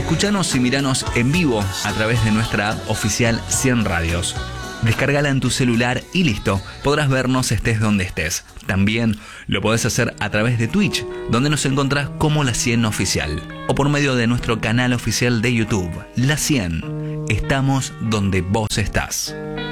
Escuchanos y miranos en vivo a través de nuestra app oficial 100 Radios. Descárgala en tu celular y listo, podrás vernos estés donde estés. También lo podés hacer a través de Twitch, donde nos encontrás como La 100 Oficial, o por medio de nuestro canal oficial de YouTube, La 100. Estamos donde vos estás.